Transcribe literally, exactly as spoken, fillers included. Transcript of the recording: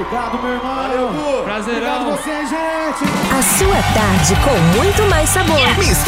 Obrigado, meu irmão. Valeu, Gu. Prazerão. Obrigado você, gente. A sua tarde com muito mais sabor.